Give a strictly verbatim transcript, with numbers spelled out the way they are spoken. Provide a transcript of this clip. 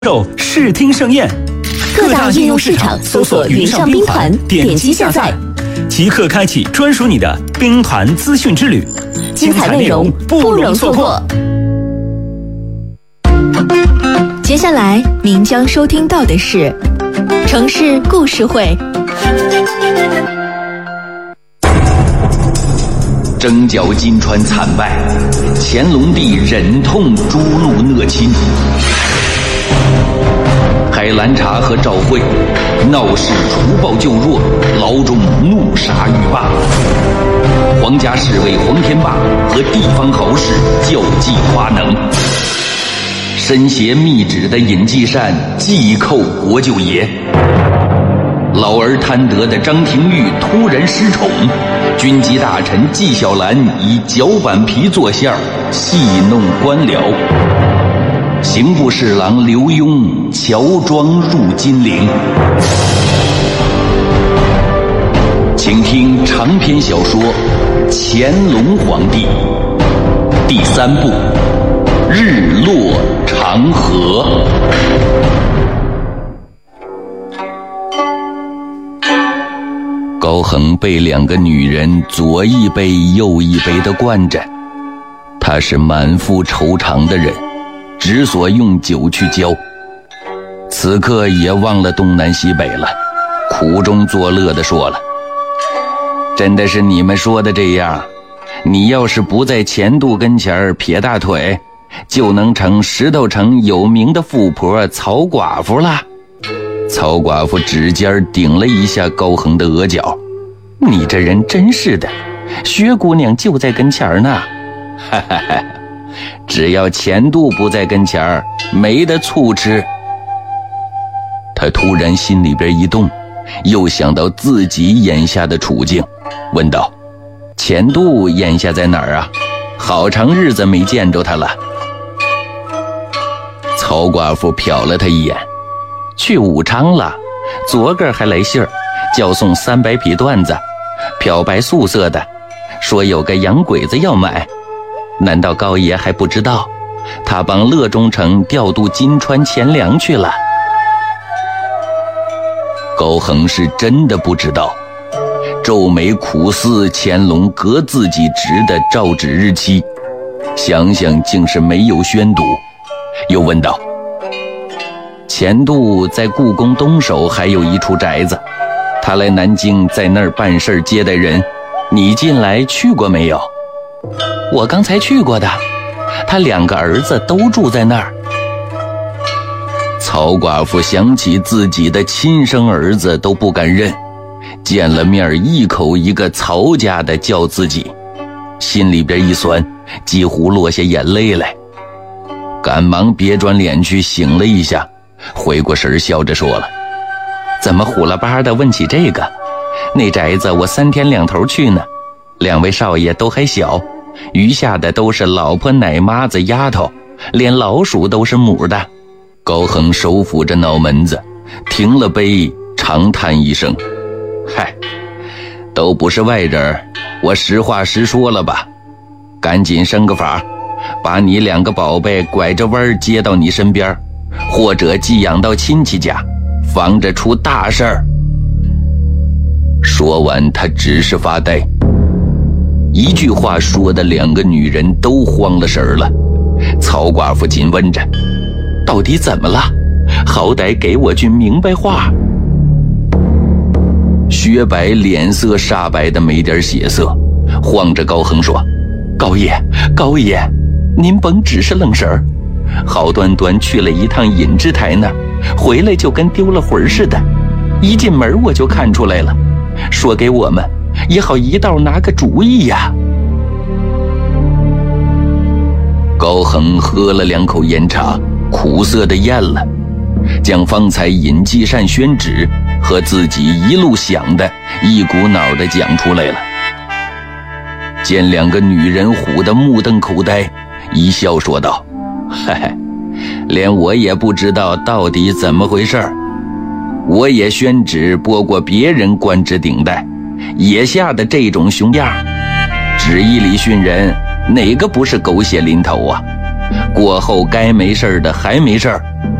肉视听盛宴， 各大应用市场搜索云上兵团，点击下载， 即刻开启专属你的兵团资讯之旅， 精彩内容不容错过。接下来您将收听到的是城市故事会。 征剿金川惨败，乾隆帝忍痛诛戮讷亲。海兰察和赵惠闹事除暴救弱，牢中怒杀欲罢。皇家侍卫黄天霸和地方豪士较技花能。身携密旨的尹继善祭寇国舅爷。老而贪得的张廷玉突然失宠，军机大臣纪晓岚以脚板皮做馅儿戏弄官僚。刑部侍郎刘墉乔装入金陵。请听长篇小说《乾隆皇帝》第三部《日落长河》。高恒被两个女人左一杯右一杯地灌着，他是满腹愁肠的人，只所用酒去浇。此刻也忘了东南西北了，苦中作乐地说了：真的是你们说的这样，你要是不在钱度跟前儿撇大腿，就能成石头城有名的富婆曹寡妇了。曹寡妇指尖顶了一下高恒的额角：你这人真是的，薛姑娘就在跟前儿呢。哈哈哈，只要钱度不在跟前儿，没得醋吃。他突然心里边一动，又想到自己眼下的处境，问道：钱度眼下在哪儿啊？好长日子没见着他了。曹寡妇瞟了他一眼：去武昌了，昨个还来信儿，叫送三百匹缎子，漂白素色的，说有个洋鬼子要买。难道高爷还不知道？他帮乐中城调度金川钱粮去了。高恒是真的不知道，皱眉苦思乾隆革自己职的诏旨日期，想想竟是没有宣读，又问道：钱度在故宫东首还有一处宅子，他来南京在那儿办事接待人，你近来去过没有？我刚才去过的，他两个儿子都住在那儿。曹寡妇想起自己的亲生儿子都不敢认，见了面一口一个曹家的叫自己，心里边一酸，几乎落下眼泪来，赶忙别转脸去醒了一下，回过神笑着说了：怎么虎了巴的问起这个？那宅子我三天两头去呢，两位少爷都还小，余下的都是老婆奶妈子丫头，连老鼠都是母的。高恒手抚着脑门子，停了杯，长叹一声：嗨，都不是外人，我实话实说了吧，赶紧生个法，把你两个宝贝拐着弯接到你身边，或者寄养到亲戚家，防着出大事儿。说完他只是发呆，一句话说的两个女人都慌了神儿了。曹寡妇紧问着：到底怎么了？好歹给我句明白话。薛白脸色煞白的没点血色，晃着高恒说：高爷高爷，您甭只是愣神儿，好端端去了一趟尹之台那儿，回来就跟丢了魂似的，一进门我就看出来了，说给我们也好一道拿个主意呀。高恒喝了两口烟茶，苦涩的咽了，将方才尹继善宣旨和自己一路想的一股脑的讲出来了。见两个女人唬得目瞪口呆，一笑说道：嘿嘿，连我也不知道到底怎么回事，我也宣旨拨过别人官职顶戴，野下的这种熊样，旨意里训人哪个不是狗血淋头啊？过后该没事的还没事，